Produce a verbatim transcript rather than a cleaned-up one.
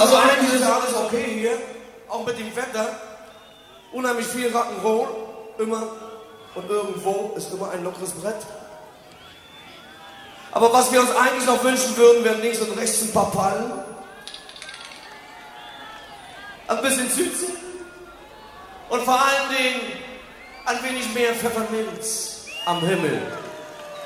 Also eigentlich ist ja alles okay hier, auch mit dem Wetter. Unheimlich viel Rock'n'Roll, immer und irgendwo ist immer ein lockeres Brett. Aber was wir uns eigentlich noch wünschen würden, wären links und rechts ein paar Palmen. Ein bisschen Südsee. Und vor allen Dingen ein wenig mehr Pfefferminz am Himmel.